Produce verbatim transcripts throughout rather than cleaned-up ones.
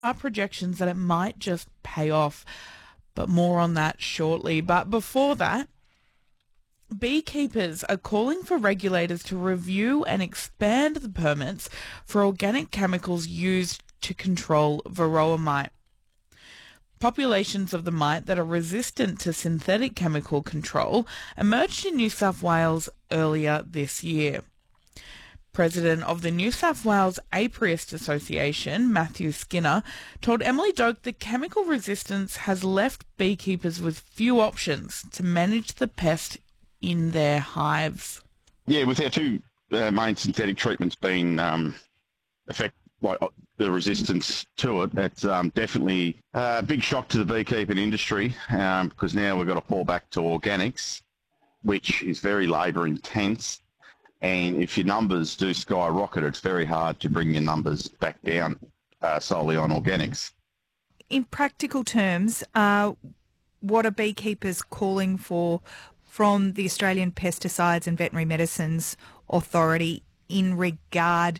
are projections that it might just pay off, but more on that shortly. But before that, beekeepers are calling for regulators to review and expand the permits for organic chemicals used to control varroa mite. Populations of the mite that are resistant to synthetic chemical control emerged in New South Wales earlier this year. President of the New South Wales Apiarist Association, Matthew Skinner, told Emily Doak that chemical resistance has left beekeepers with few options to manage the pest in their hives. Yeah, with our two uh, main synthetic treatments being um, affect like the resistance to it, it's um, definitely a big shock to the beekeeping industry um, because now we've got to fall back to organics, which is very labour intense. And if your numbers do skyrocket, it's very hard to bring your numbers back down uh, solely on organics. In practical terms, uh, what are beekeepers calling for from the Australian Pesticides and Veterinary Medicines Authority in regard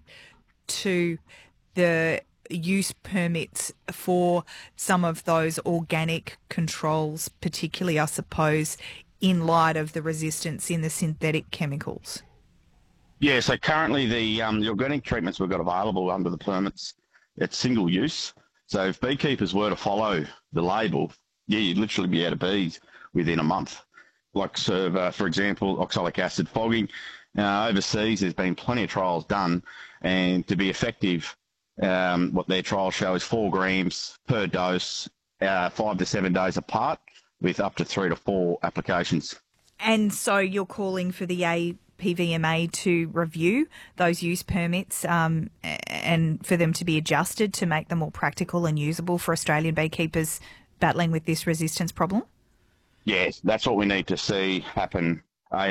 to the use permits for some of those organic controls, particularly, I suppose, in light of the resistance in the synthetic chemicals? Yeah, so currently the, um, the organic treatments we've got available under the permits, it's single use. So if beekeepers were to follow the label, yeah, you'd literally be out of bees within a month. Like, so, uh, for example, oxalic acid fogging. Uh, overseas, there's been plenty of trials done, and to be effective, um, what their trials show is four grams per dose, uh, five to seven days apart, with up to three to four applications. And so you're calling for the A P V M A to review those use permits um, and for them to be adjusted to make them more practical and usable for Australian beekeepers battling with this resistance problem? Yes, that's what we need to see happen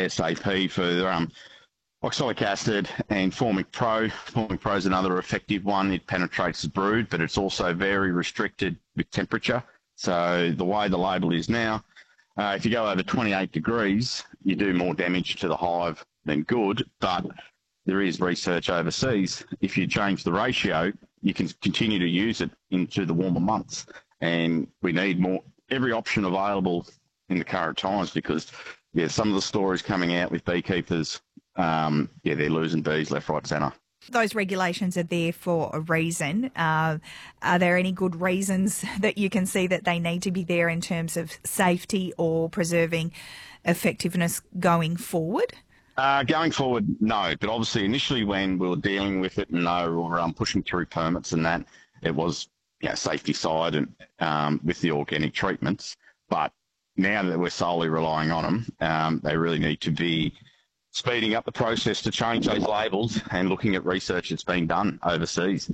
ASAP for um, oxalic acid and Formic Pro. Formic Pro is another effective one. It penetrates the brood, but it's also very restricted with temperature. So the way the label is now, uh, if you go over twenty-eight degrees, you do more damage to the hive than good, but there is research overseas. If you change the ratio, you can continue to use it into the warmer months. And we need more, every option available in the current times because, yeah, some of the stories coming out with beekeepers, um, yeah, they're losing bees left, right, centre. Those regulations are there for a reason. Uh, are there any good reasons that you can see that they need to be there in terms of safety or preserving effectiveness going forward? Uh, going forward, no. But obviously, initially when we were dealing with it and they were um, pushing through permits and that, it was, you know, safety side and um, with the organic treatments. But now that we're solely relying on them, um, they really need to be speeding up the process to change those labels and looking at research that's been done overseas.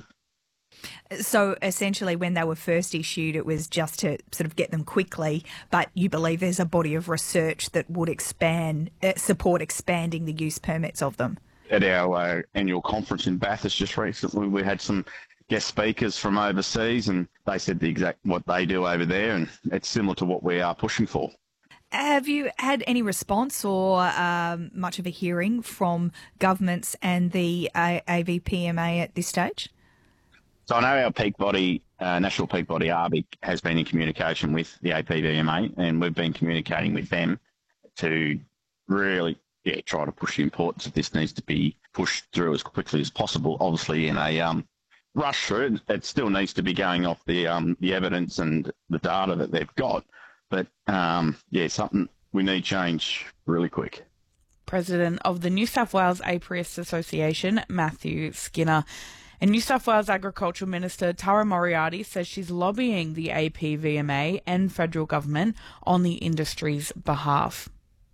So essentially when they were first issued, it was just to sort of get them quickly, but you believe there's a body of research that would expand, uh, support expanding the use permits of them? At our uh, annual conference in Bathurst just recently, we had some guest speakers from overseas and they said the exact what they do over there, and it's similar to what we are pushing for. Have you had any response or um, much of a hearing from governments and the A V P M A at this stage? So I know our peak body, uh, national peak body, A R B I C, has been in communication with the A P V M A, and we've been communicating with them to really yeah, try to push the importance that this needs to be pushed through as quickly as possible. Obviously, in a um, rush through it, it still needs to be going off the um, the evidence and the data that they've got. But, um, yeah, something we need change really quick. President of the New South Wales Apiarist Association, Matthew Skinner. And New South Wales Agricultural Minister Tara Moriarty says she's lobbying the A P V M A and federal government on the industry's behalf.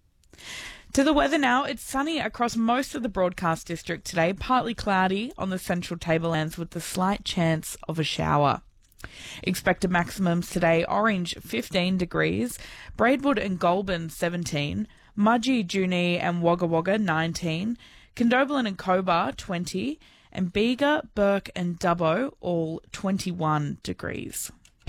To the weather now, it's sunny across most of the broadcast district today, partly cloudy on the central tablelands with the slight chance of a shower. Expected maximums today: Orange fifteen degrees, Braidwood and Goulburn seventeen, Mudgee, Junee and Wagga Wagga nineteen, Condobolin and Cobar twenty, and Bega, Burke and Dubbo all twenty-one degrees.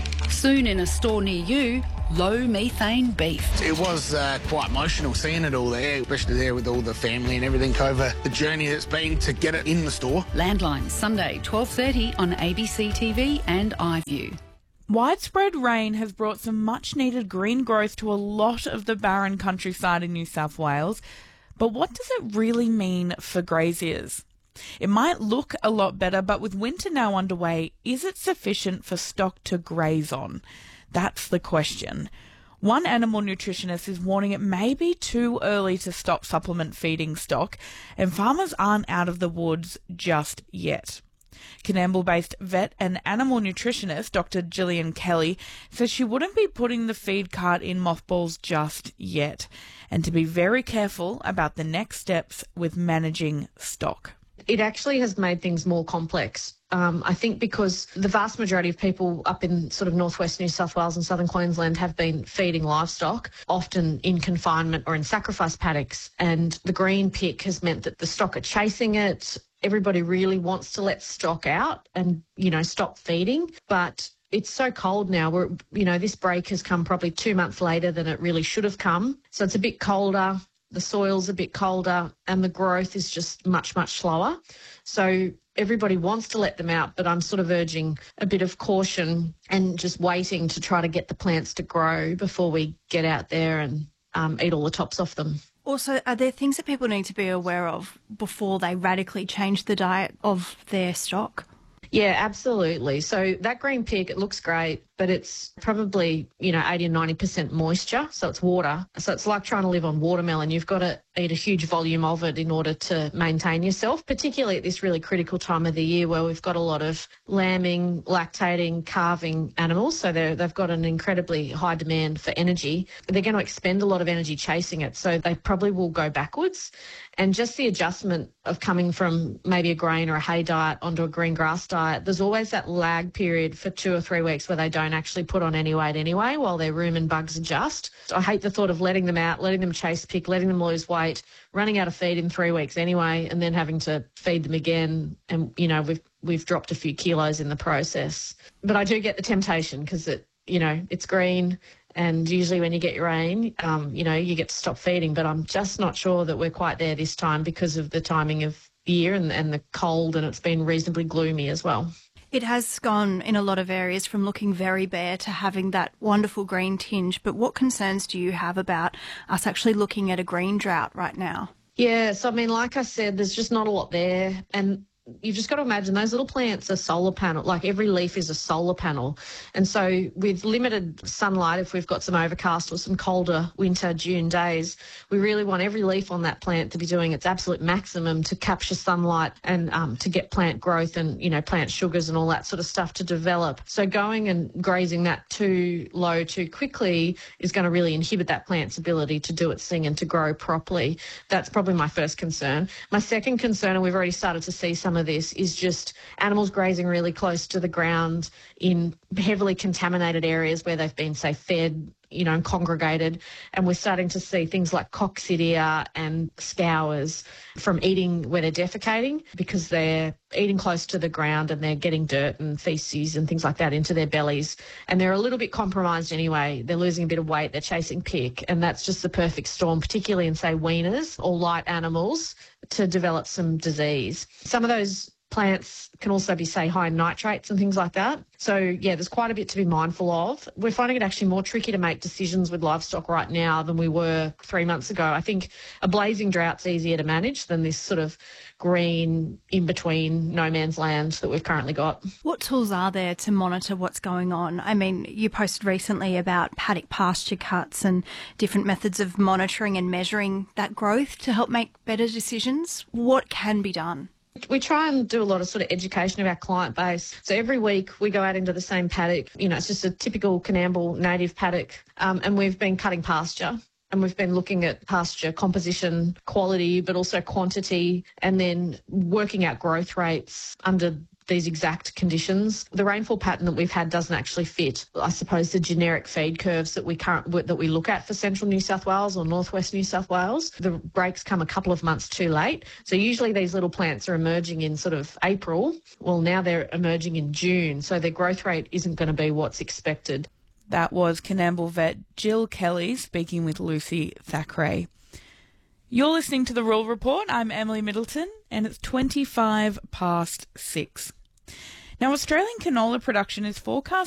Soon in a store near you, low methane beef. It was uh, quite emotional seeing it all there, especially there with all the family and everything over the journey that's been to get it in the store. Landline, Sunday, twelve thirty on A B C T V and iView. Widespread rain has brought some much-needed green growth to a lot of the barren countryside in New South Wales. But what does it really mean for graziers? It might look a lot better, but with winter now underway, is it sufficient for stock to graze on? That's the question. One animal nutritionist is warning it may be too early to stop supplement feeding stock, and farmers aren't out of the woods just yet. Coonamble-based vet and animal nutritionist Doctor Gillian Kelly says she wouldn't be putting the feed cart in mothballs just yet, and to be very careful about the next steps with managing stock. It actually has made things more complex. Um, I think because the vast majority of people up in sort of northwest New South Wales and southern Queensland have been feeding livestock, often in confinement or in sacrifice paddocks, and the green pick has meant that the stock are chasing it. Everybody really wants to let stock out and, you know, stop feeding, but it's so cold now. We're, you know, this break has come probably two months later than it really should have come. So it's a bit colder. The soil's a bit colder and the growth is just much, much slower. So everybody wants to let them out, but I'm sort of urging a bit of caution and just waiting to try to get the plants to grow before we get out there and um, eat all the tops off them. Also, are there things that people need to be aware of before they radically change the diet of their stock? Yeah, absolutely. So that green pick, it looks great, but it's probably, you know, eighty or ninety percent moisture. So it's water. So it's like trying to live on watermelon. You've got to eat a huge volume of it in order to maintain yourself, particularly at this really critical time of the year where we've got a lot of lambing, lactating, calving animals. So they're, they've got an incredibly high demand for energy. They're going to expend a lot of energy chasing it. So they probably will go backwards. And just the adjustment of coming from maybe a grain or a hay diet onto a green grass diet, there's always that lag period for two or three weeks where they don't actually put on any weight anyway while their rumen bugs adjust. So I hate the thought of letting them out, letting them chase pick, letting them lose weight, running out of feed in three weeks anyway, and then having to feed them again. And, you know, we've we've dropped a few kilos in the process. But I do get the temptation because, it, you know, it's green. And usually when you get your rain, um, you know, you get to stop feeding. But I'm just not sure that we're quite there this time because of the timing of the year and, and the cold, and it's been reasonably gloomy as well. It has gone in a lot of areas from looking very bare to having that wonderful green tinge. But what concerns do you have about us actually looking at a green drought right now? Yeah, so I mean, like I said, there's just not a lot there. And you've just got to imagine those little plants are solar panel, like every leaf is a solar panel. And so with limited sunlight, if we've got some overcast or some colder winter June days, we really want every leaf on that plant to be doing its absolute maximum to capture sunlight and um, to get plant growth and, you know, plant sugars and all that sort of stuff to develop. So going and grazing that too low too quickly is going to really inhibit that plant's ability to do its thing and to grow properly. That's probably my first concern. My second concern, and we've already started to see some of this, is just animals grazing really close to the ground in heavily contaminated areas where they've been, say, fed, you know, and congregated. And we're starting to see things like coccidia and scours from eating where they're defecating because they're eating close to the ground and they're getting dirt and feces and things like that into their bellies. And they're a little bit compromised anyway. They're losing a bit of weight. They're chasing pick. And that's just the perfect storm, particularly in, say, weaners or light animals, to develop some disease. Some of those plants can also be, say, high in nitrates and things like that. So, yeah, there's quite a bit to be mindful of. We're finding it actually more tricky to make decisions with livestock right now than we were three months ago. I think a blazing drought's easier to manage than this sort of green, in-between, no man's land that we've currently got. What tools are there to monitor what's going on? I mean, you posted recently about paddock pasture cuts and different methods of monitoring and measuring that growth to help make better decisions. What can be done? We try and do a lot of sort of education of our client base. So every week we go out into the same paddock. You know, it's just a typical Coonamble native paddock. Um, and we've been cutting pasture and we've been looking at pasture composition, quality, but also quantity, and then working out growth rates under these exact conditions. The rainfall pattern that we've had doesn't actually fit, I suppose, the generic feed curves that we current that we look at for central New South Wales or northwest New South Wales. The breaks come a couple of months too late. So usually these little plants are emerging in sort of April. Well, now they're emerging in June, so their growth rate isn't going to be what's expected. That was Coonamble vet Jill Kelly speaking with Lucy Thackeray. You're listening to The Rural Report. I'm Emily Middleton, and it's twenty-five past six. Now, Australian canola production is forecast